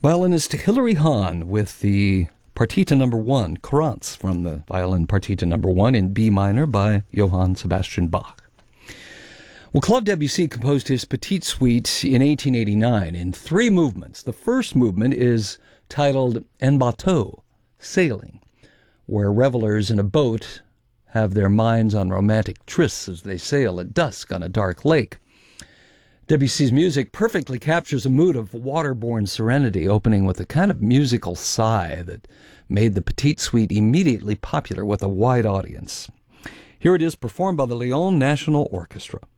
Violinist Hilary Hahn with the Partita Number 1, Courants, from the Violin Partita Number 1 in B minor by Johann Sebastian Bach. Well, Claude Debussy composed his Petite Suite in 1889 in 3 movements. The first movement is titled En bateau, Sailing, where revelers in a boat have their minds on romantic trysts as they sail at dusk on a dark lake. Debussy's music perfectly captures a mood of waterborne serenity, opening with a kind of musical sigh that made the Petite Suite immediately popular with a wide audience. Here it is performed by the Lyon National Orchestra.